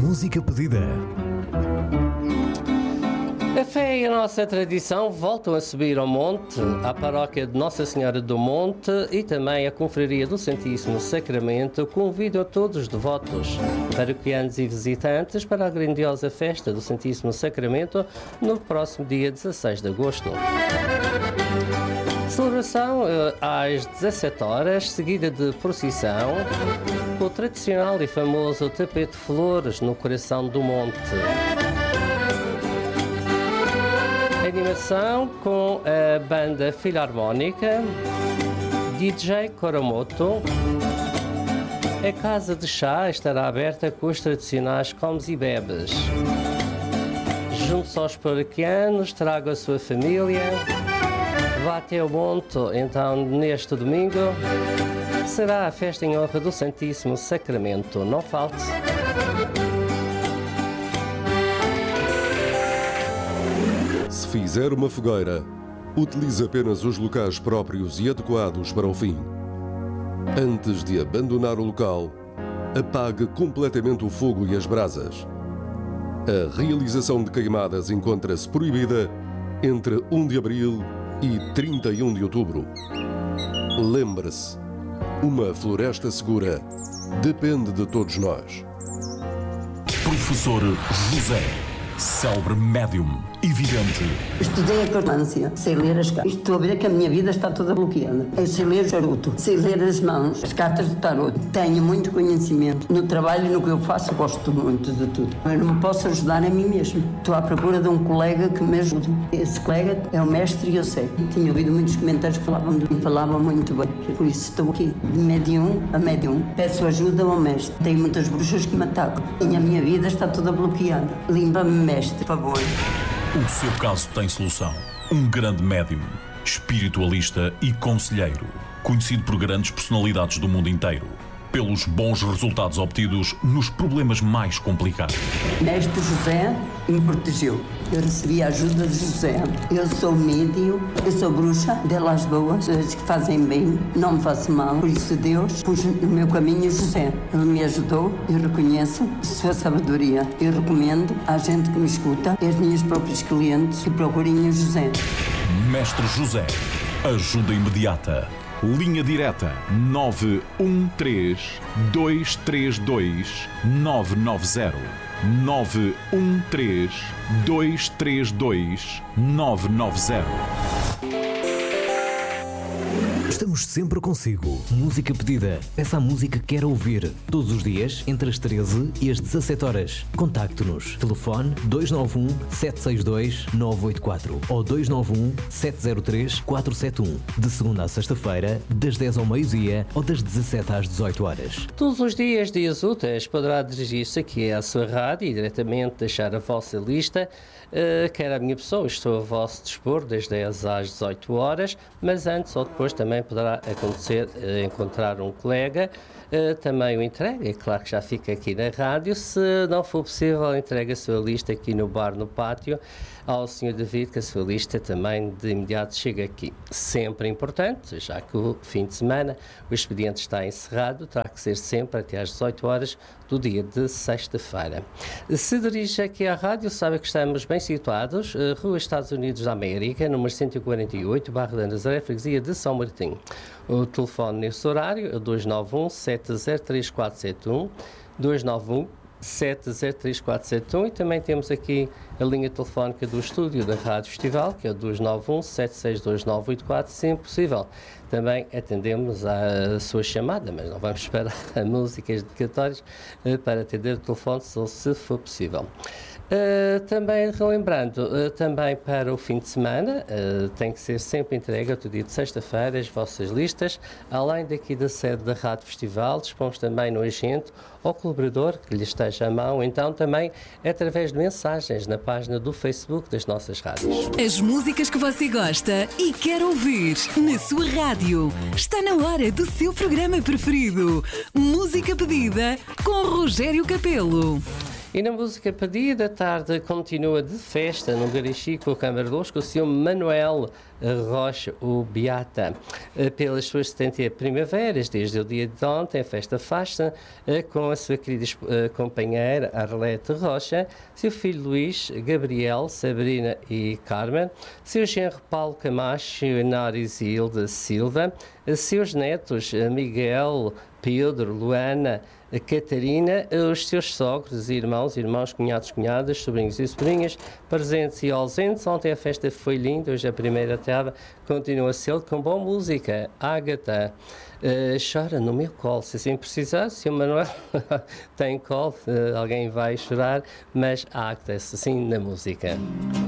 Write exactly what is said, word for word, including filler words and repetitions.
música pedida. A fé e a nossa tradição voltam a subir ao monte, à paróquia de Nossa Senhora do Monte e também a Confraria do Santíssimo Sacramento convidam todos os devotos, paroquianos e visitantes para a grandiosa festa do Santíssimo Sacramento no próximo dia dezasseis de agosto. Celebração às dezassete horas, seguida de procissão, com o tradicional e famoso tapete de flores no coração do monte. Animação com a banda filarmónica, D J Koromoto. A casa de chá estará aberta com os tradicionais comes e bebes. Junte-se aos paroquianos, traga a sua família. Vá até o monte, então, neste domingo. Será a festa em honra do Santíssimo Sacramento. Não falte. Se fizer uma fogueira, utilize apenas os locais próprios e adequados para o fim. Antes de abandonar o local, apague completamente o fogo e as brasas. A realização de queimadas encontra-se proibida entre primeiro de abril e trinta e um de outubro. Lembre-se, uma floresta segura depende de todos nós. Professor José, célebre médium e vidente. Estudei a cartomância, sei ler as cartas. Estou a ver que a minha vida está toda bloqueada. Eu sei ler o charuto, sei ler as mãos, as cartas do tarot. Tenho muito conhecimento. No trabalho e no que eu faço, gosto muito de tudo. Eu não me posso ajudar a mim mesmo. Estou à procura de um colega que me ajude. Esse colega é o mestre e eu sei. Tinha ouvido muitos comentários que falavam de mim, falavam muito bem. Por isso estou aqui, de médium a médium. Peço ajuda ao mestre. Tenho muitas bruxas que me atacam. E a minha vida está toda bloqueada. Limpa-me, mestre, por favor. O seu caso tem solução. Um grande médium, espiritualista e conselheiro, conhecido por grandes personalidades do mundo inteiro, pelos bons resultados obtidos nos problemas mais complicados. Mestre José me protegeu. Eu recebi a ajuda de José. Eu sou médium, eu sou bruxa delas boas, as que fazem bem, não me faço mal. Por isso Deus pôs no meu caminho José. Ele me ajudou, eu reconheço sua sabedoria. Eu recomendo à gente que me escuta, às minhas próprias clientes, que procurem o José. Mestre José, ajuda imediata. Linha direta nove um três, dois três dois, nove nove zero. nove um três, dois três dois, nove nove zero. Estamos sempre consigo. Música pedida. Peça a música que quer ouvir. Todos os dias, entre as treze e as dezassete horas. Contacte-nos. Telefone dois nove um, sete seis dois, nove oito quatro ou dois nove um, sete zero três, quatro sete um. De segunda a sexta-feira, das dez ao meio-dia ou das dezassete às dezoito horas. Todos os dias, dias úteis, poderá dirigir-se aqui à sua rádio e diretamente deixar a vossa lista. Uh, quer a minha pessoa, estou a vosso dispor das dez às dezoito horas, mas antes ou depois também poderá acontecer uh, encontrar um colega, uh, também o entrega, é claro que já fica aqui na rádio. Se não for possível, entrega a sua lista aqui no bar, no pátio, ao senhor David, que a sua lista também de imediato chega aqui. Sempre importante, já que o fim de semana o expediente está encerrado, terá que ser sempre até às dezoito horas do dia de sexta-feira. Se dirige aqui à rádio, sabe que estamos bem situados, Rua Estados Unidos da América, número cento e quarenta e oito, bairro da Nazaré, freguesia de São Martinho. O telefone nesse horário é dois nove um, sete zero três quatro sete um, dois nove um, sete zero três quatro sete um, e também temos aqui a linha telefónica do estúdio da Rádio Festival, que é o dois nove um, sete seis dois, nove oito quatro, sempre possível. Também atendemos a sua chamada, mas não vamos esperar a músicas dedicatórias para atender o telefone, se for possível. Uh, também relembrando, uh, também para o fim de semana, uh, tem que ser sempre entregue ao dia de sexta-feira as vossas listas, além daqui da sede da Rádio Festival, dispomos também no agente ou colaborador que lhe esteja à mão, então também através de mensagens na página do Facebook das nossas rádios. As músicas que você gosta e quer ouvir na sua rádio. Está na hora do seu programa preferido. Música pedida com Rogério Capelo. E na música pedida, a tarde continua de festa no Garichi com o Câmara Luz, com o senhor Manuel Rocha, o Beata, pelas suas setenta primaveras, desde o dia de ontem, a festa fasta, com a sua querida companheira Arlete Rocha, seu filho Luís, Gabriel, Sabrina e Carmen, seu genro Paulo Camacho e Náris Hilda Silva, seus netos Miguel, Pedro, Luana, Catarina, os seus sogros, irmãos, irmãos, cunhados, cunhadas, sobrinhos e sobrinhas, presentes e ausentes. Ontem a festa foi linda, hoje a primeira etapa continua a ser com boa música. Ágata, uh, chora no meu colo, se assim precisar, se o Manuel tem colo, uh, alguém vai chorar, mas Ágata, assim na música.